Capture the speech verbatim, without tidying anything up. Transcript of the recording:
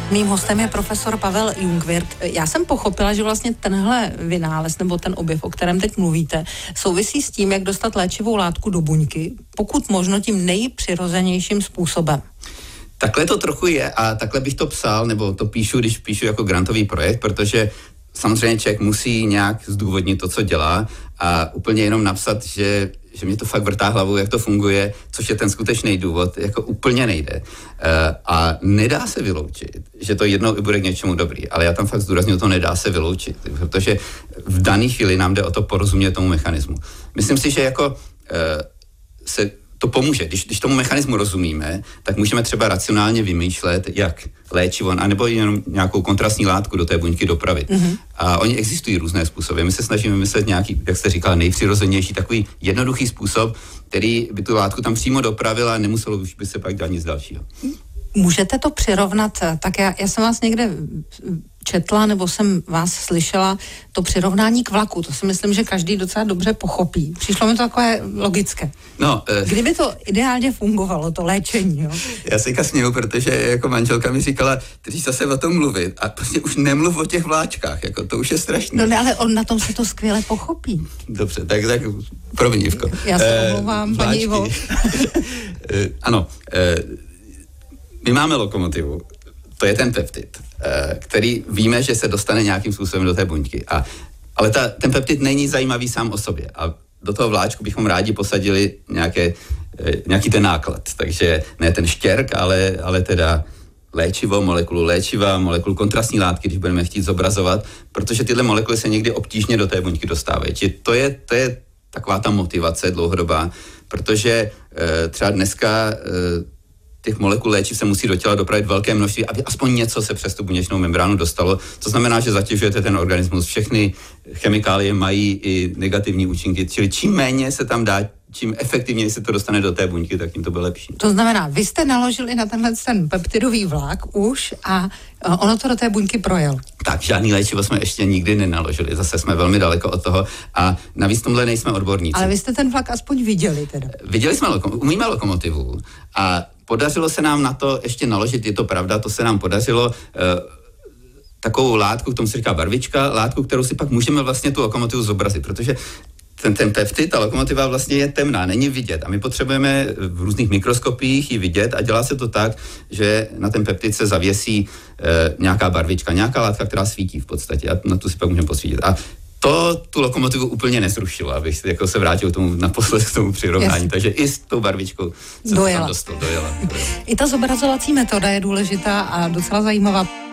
Mým hostem je profesor Pavel Jungwirth. Já jsem pochopila, že vlastně tenhle vynález nebo ten objev, o kterém teď mluvíte, souvisí s tím, jak dostat léčivou látku do buňky, pokud možno tím nejpřirozenějším způsobem. Takhle to trochu je a takhle bych to psal, nebo to píšu, když píšu jako grantový projekt, protože samozřejmě člověk musí nějak zdůvodnit to, co dělá a úplně jenom napsat, že, že mě to fakt vrtá hlavou, jak to funguje, což je ten skutečný důvod, jako úplně nejde. A nedá se vyloučit, že to jednou i bude k něčemu dobrý, ale já tam fakt zdůrazňuji, to nedá se vyloučit, protože v dané chvíli nám jde o to porozumět tomu mechanismu. Myslím si, že jako se to pomůže. Když, když tomu mechanismu rozumíme, tak můžeme třeba racionálně vymýšlet, jak léčivo, anebo jenom nějakou kontrastní látku do té buňky dopravit. Mm-hmm. A oni existují různé způsoby. My se snažíme myslet nějaký, jak jste říkala, nejpřirozenější, takový jednoduchý způsob, který by tu látku tam přímo dopravil a nemuselo už by se pak dělat nic dalšího. Můžete to přirovnat, tak já, já jsem vás někde četla, nebo jsem vás slyšela, to přirovnání k vlaku, to si myslím, že každý docela dobře pochopí. Přišlo mi to takové logické. No, eh, Kdyby to ideálně fungovalo, to léčení, jo? Já se směju, protože jako manželka mi říkala, ty jsi zase o tom mluvit a prostě už nemluv o těch vláčkách, jako to už je strašné. No ne, ale on na tom se to skvěle pochopí. Dobře, tak, tak promiň, Ivko. Já se omlouvám, eh, paní Ivo. eh, ano, eh, my máme lokomotivu, to je ten peptid, který víme, že se dostane nějakým způsobem do té buňky. A, ale ta, ten peptid není zajímavý sám o sobě. A do toho vláčku bychom rádi posadili nějaké, nějaký ten náklad. Takže ne ten štěrk, ale, ale teda léčivo, molekulu léčiva, molekulu kontrastní látky, když budeme chtít zobrazovat, protože tyhle molekuly se někdy obtížně do té buňky dostávají. Či to je, to je taková ta motivace dlouhodobá, protože třeba dneska těch molekul léčiv se musí do těla dopravit velké množství, aby aspoň něco se přes tu buněčnou membránu dostalo. To znamená, že zatěžujete ten organismus. Všechny chemikálie mají i negativní účinky, čili čím méně se tam dá, čím efektivněji se to dostane do té buňky, tak tím to bude lepší. To znamená, vy jste naložili na tenhle ten peptidový vlak už a ono to do té buňky projel. Tak, žádný léčivo jsme ještě nikdy nenaložili, zase jsme velmi daleko od toho a navíc tomhle nejsme odborníci. Ale vy jste ten vlak aspoň viděli teda. Viděli jsme, lokom- umíme lokomotivu a podařilo se nám na to ještě naložit, je to pravda, to se nám podařilo e, takovou látku, k tomu se říká barvička, látku, kterou si pak můžeme vlastně tu lokomotivu zobrazit, protože ten, ten peptid, ta lokomotiva vlastně je temná, není vidět a my potřebujeme v různých mikroskopiích ji vidět a dělá se to tak, že na ten peptid se zavěsí e, nějaká barvička, nějaká látka, která svítí v podstatě a na tu si pak můžeme posvítit. A to tu lokomotivu úplně nezrušilo, abych jako se vrátil k tomu naposled k tomu přirovnání, yes. Takže i s tou barvičkou jsem dojela. tam dostal, dojela, dojela. I ta zobrazovací metoda je důležitá a docela zajímavá.